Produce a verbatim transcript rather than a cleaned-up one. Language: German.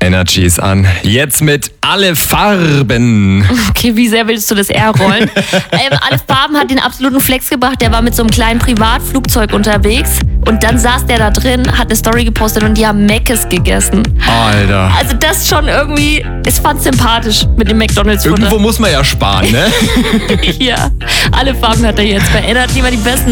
Energy ist an. Jetzt mit Alle Farben. Okay, wie sehr willst du das R rollen? ähm, Alle Farben hat den absoluten Flex gebracht. Der war mit so einem kleinen Privatflugzeug unterwegs. Und dann saß der da drin, hat eine Story gepostet und die haben Mc's gegessen. Alter. Also das schon irgendwie, ich fand sympathisch mit dem McDonalds-Futter. Irgendwo muss man ja sparen, ne? Ja, Alle Farben hat er jetzt bei Energy, mal die besten